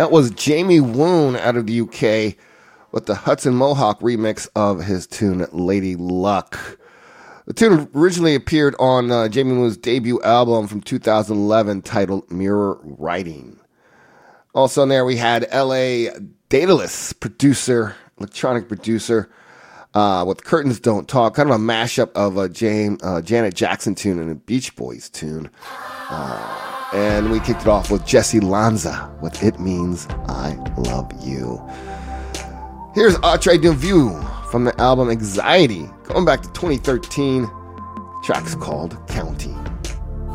That was Jamie Woon out of the UK with the Hudson Mohawk remix of his tune Lady Luck. The tune originally appeared on Jamie Woon's debut album from 2011 titled Mirror Writing. Also in there we had L.A. Daedalus, electronic producer, with Curtains Don't Talk, kind of a mashup of a Janet Jackson tune and a Beach Boys tune. And we kicked it off with Jesse Lanza with It Means I Love You. Here's Atre de Vue from the album Anxiety, going back to 2013. The track's called Counting.